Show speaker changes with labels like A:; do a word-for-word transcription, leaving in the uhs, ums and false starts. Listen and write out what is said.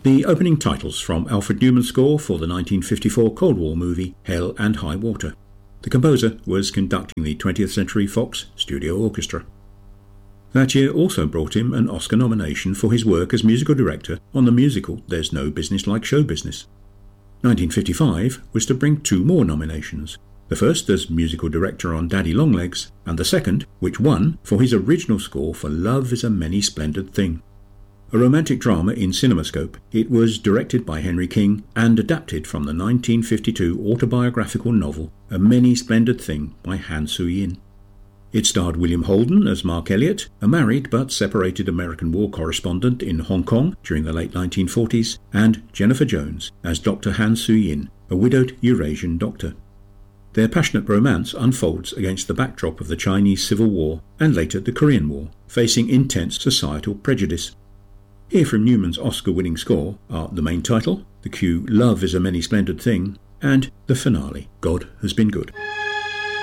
A: The opening titles from Alfred Newman's score for the nineteen fifty-four Cold War movie Hell and High Water. The composer was conducting the twentieth Century Fox Studio Orchestra. That year also brought him an Oscar nomination for his work as musical director on the musical There's No Business Like Show Business. nineteen fifty-five was to bring two more nominations, the first as musical director on Daddy Longlegs, and the second, which won, for his original score for Love is a Many Splendid Thing. A romantic drama in CinemaScope, it was directed by Henry King and adapted from the nineteen fifty-two autobiographical novel A Many Splendid Thing by Han Soo-yin. It starred William Holden as Mark Elliott, a married but separated American war correspondent in Hong Kong during the late nineteen forties, and Jennifer Jones as Doctor Han Soo-yin, a widowed Eurasian doctor. Their passionate romance unfolds against the backdrop of the Chinese Civil War and later the Korean War, facing intense societal prejudice. Here from Newman's Oscar-winning score are the main title, the cue Love is a Many Splendid Thing, and the finale, God Has Been Good.